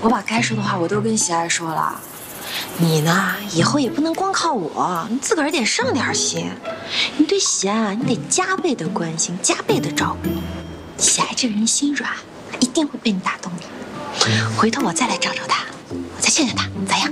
我把该说的话我都跟喜爱说了。你呢，以后也不能光靠我，你自个儿得上点心。你对喜爱啊，你得加倍的关心，加倍的照顾。喜爱这个人心软，一定会被你打动的。回头我再来找找他，我再劝劝他，咋样？